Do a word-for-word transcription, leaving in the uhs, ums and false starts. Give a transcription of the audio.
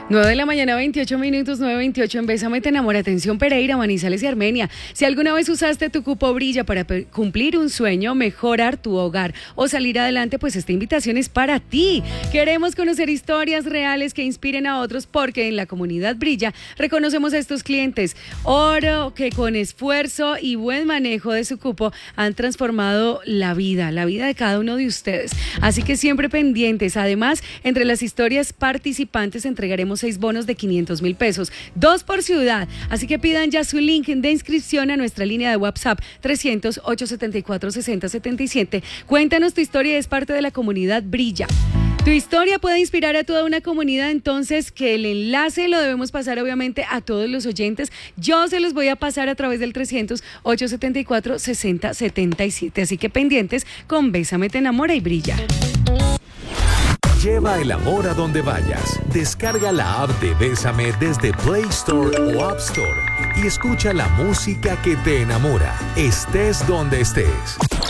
nueve de la mañana, veintiocho minutos, nueve veintiocho en Bésame te enamora. Atención Pereira, Manizales y Armenia. Si alguna vez usaste tu cupo Brilla para pe- cumplir un sueño, mejorar tu hogar o salir adelante, pues esta invitación es para ti. Queremos conocer historias reales que inspiren a otros porque en la comunidad Brilla reconocemos a estos clientes oro que con esfuerzo y buen manejo de su cupo han transformado la vida, la vida de cada uno de ustedes. Así que siempre pendientes. Además, entre las historias participantes entregaremos seis bonos de quinientos mil pesos, dos por ciudad. Así que pidan ya su link de inscripción a nuestra línea de WhatsApp trescientos, ochocientos setenta y cuatro, sesenta setenta y siete. Cuéntanos tu historia, es parte de la comunidad Brilla. Tu historia puede inspirar a toda una comunidad, entonces que el enlace lo debemos pasar obviamente a todos los oyentes. Yo se los voy a pasar a través del trescientos, ochocientos setenta y cuatro, sesenta setenta y siete. Así que pendientes con Bésame te enamora y Brilla. Lleva el amor a donde vayas. Descarga la app de Bésame desde Play Store o App Store y escucha la música que te enamora, estés donde estés.